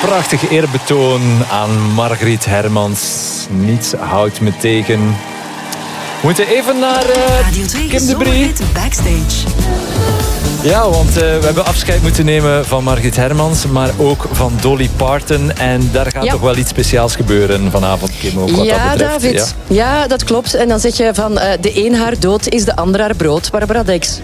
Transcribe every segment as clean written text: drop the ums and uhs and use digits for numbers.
prachtig eerbetoon aan Margriet Hermans. Niets houdt me tegen. We moeten even naar Kim de Brie. Backstage. Ja, want we hebben afscheid moeten nemen van Margriet Hermans, maar ook van Dolly Parton. En daar gaat toch wel iets speciaals gebeuren vanavond, Kim, ook wat dat betreft. David. Ja, dat klopt. En dan zeg je van de een haar dood is de ander haar brood. Barbara Dex.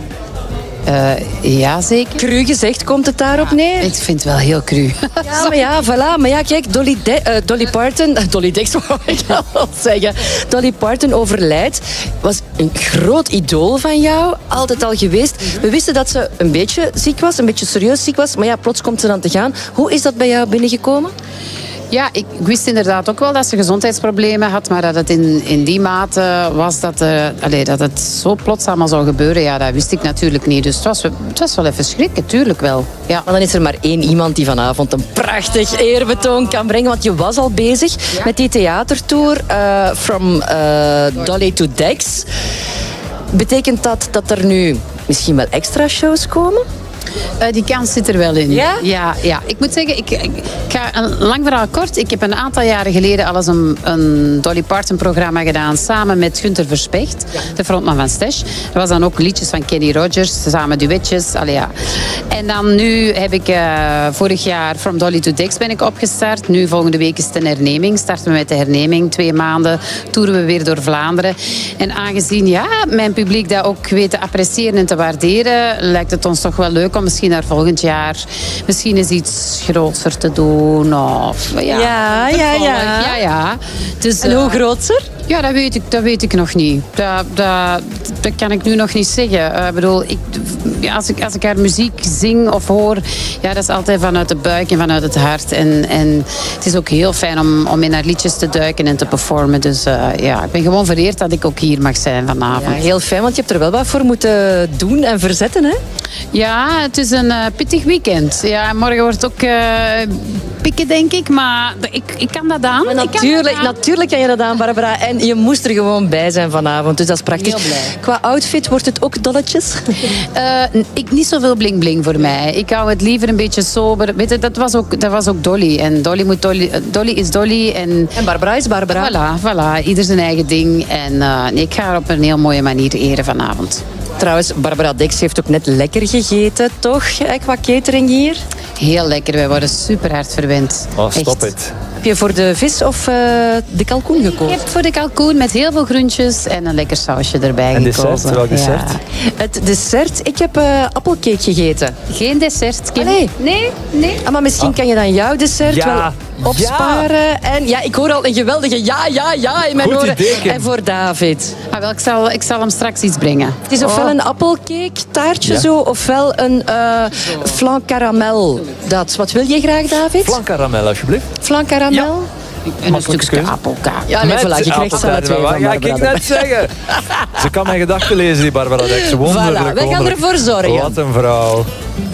Ja, zeker. Cru gezegd, komt het daarop neer? Ik vind het wel heel cru. Ja, maar ja, voilà. Maar ja, kijk, Dolly Parton... Dolly Dex, wou ik al zeggen. Dolly Parton overlijdt. Was een groot idool van jou. Altijd al geweest. We wisten dat ze een beetje ziek was. Een beetje serieus ziek was. Maar ja, plots komt ze dan te gaan. Hoe is dat bij jou binnengekomen? Ja, ik wist inderdaad ook wel dat ze gezondheidsproblemen had, maar dat het in die mate was dat het zo plots allemaal zou gebeuren, ja, dat wist ik natuurlijk niet. Dus het was wel even schrikken, tuurlijk wel. Ja. Maar dan is er maar één iemand die vanavond een prachtig eerbetoon kan brengen, want je was al bezig met die theatertour From Dolly to Dex. Betekent dat er nu misschien wel extra shows komen? Die kans zit er wel in. Ja? Ja. Ik moet zeggen, ik ga een lang verhaal kort. Ik heb een aantal jaren geleden al eens een Dolly Parton programma gedaan samen met Gunther Verspecht, de frontman van Stash. Dat was dan ook liedjes van Kenny Rogers, samen duetjes. Allee, ja. En dan nu heb ik vorig jaar From Dolly to Dex ben ik opgestart. Nu volgende week is het een herneming. Starten we met de herneming. 2 maanden toeren we weer door Vlaanderen. En aangezien mijn publiek dat ook weet te appreciëren en te waarderen, lijkt het ons toch wel leuk om misschien naar volgend jaar misschien eens iets groter te doen. Of, Ja. Dus, en hoe groter? Ja, dat weet ik nog niet. Dat kan ik nu nog niet zeggen. Ik bedoel, als ik haar muziek zing of hoor, ja, dat is altijd vanuit de buik en vanuit het hart. En het is ook heel fijn om in haar liedjes te duiken en te performen. Dus ik ben gewoon vereerd dat ik ook hier mag zijn vanavond. Ja, heel fijn, want je hebt er wel wat voor moeten doen en verzetten, hè? Ja, het is een pittig weekend. Ja, morgen wordt ook pikken, denk ik. Maar ik kan dat aan. Natuurlijk kan je dat aan, Barbara. En je moest er gewoon bij zijn vanavond. Dus dat is praktisch. Heel blij. Qua outfit wordt het ook dolletjes? Niet zoveel bling-bling voor mij. Ik hou het liever een beetje sober. Weet je, dat was ook Dolly. En Dolly is Dolly. En Barbara is Barbara. Voilà. Ieder zijn eigen ding. En ik ga haar op een heel mooie manier eren vanavond. Trouwens, Barbara Dex heeft ook net lekker gegeten, toch? Qua catering hier. Heel lekker. Wij worden super hard verwend. Oh, stop Echt. het. Heb je voor de vis of de kalkoen gekozen? Ik heb voor de kalkoen met heel veel groentjes en een lekker sausje erbij En gekozen. dessert? Welk dessert? Ja. Het dessert? Ik heb appelcake gegeten. Geen dessert, Kim. Allee. Nee. Maar misschien kan je dan jouw dessert wel opsparen. En ja, ik hoor al een geweldige ja in mijn Goed oren. idee, Kim. En voor David. Ik zal hem straks iets brengen. Het is ofwel een appelcake, taartje zo, ofwel een flan caramel. Wat wil je graag, David? Flan caramel, alsjeblieft. Flan caramel? En een stukje keuze. appelkaart. Ja, nee, voilà, je krijgt ze alle twee van Wat ga Barbara. ik net zeggen? Ze kan mijn gedachten lezen, die Barbara Dex. Wonderlijk, Voilà, wij gaan wonderlijk. ervoor zorgen. Wat een vrouw.